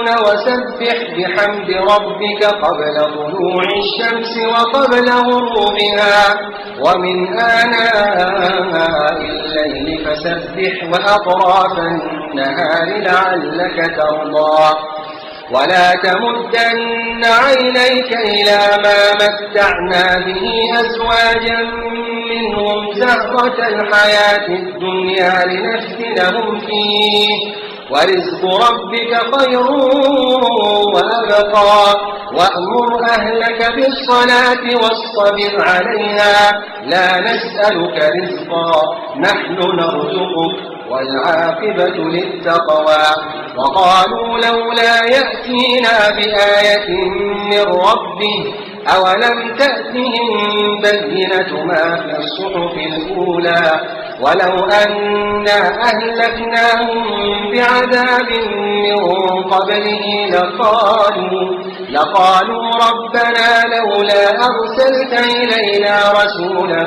وسبح بحمد ربك قبل طلوع الشمس وقبل غروبها ومن آناء الليل فسبح وأطراف النهار لعلك ترضى ولا تمدن عينيك إلى ما متعنا به أزواجا منهم زهرة الحياة الدنيا لنفتنهم فيه ورزق ربك خير وأبقى وأمر أهلك بالصلاة واصطبر عليها لا نسألك رزقا نحن نرزقك والعاقبة للتقوى وقالوا لولا يأتينا بآية من ربه أولم تأتهم بينة ما في الصحف الأولى ولو أنا أهلكناهم بعذاب من قبله لقالوا ربنا لولا أرسلت إلينا رسولا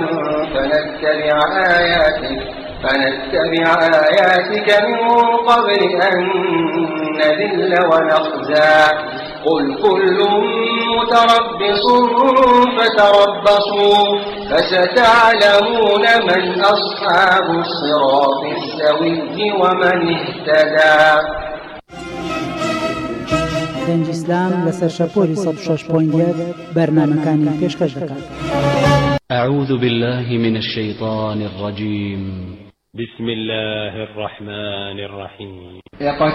فنتبع آياتك من قبل أن نذل ونخزى قل كل متربص فتربصوا فستعلمون من أصحاب الصراط السوي ومن اهتدى. دەنج ئیسلام لەسەر شەپۆلی 106.1 بەرنامەکانی پێشکەش دەکات. أعوذ بالله من الشيطان الرجيم. بسم الله الرحمن الرحيم.